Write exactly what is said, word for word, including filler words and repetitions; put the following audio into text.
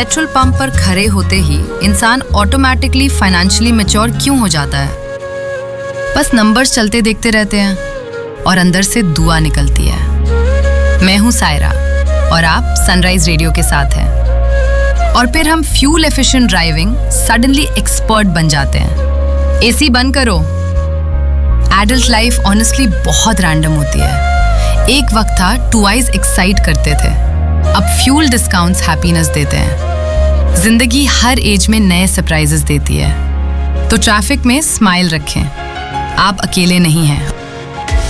Petrol pump पर खड़े होते ही इंसान ऑटोमेटिकली फाइनेंशियली मैच्योर क्यों हो जाता है? बस नंबर्स चलते देखते रहते हैं और अंदर से दुआ निकलती है। मैं हूं सायरा और आप सनराइज रेडियो के साथ हैं। और फिर हम fuel efficient driving suddenly expert बन जाते हैं। एसी बंद करो। एडल्ट लाइफ ऑनेस्टली बहुत रैंडम होती है। एक वक्त था टू आइज एक्साइट करते थे, अब फ्यूल डिस्काउंट्स हैप्पीनेस देते हैं। जिंदगी हर एज में नए सरप्राइजेस देती है, तो ट्रैफिक में स्माइल रखें, आप अकेले नहीं हैं।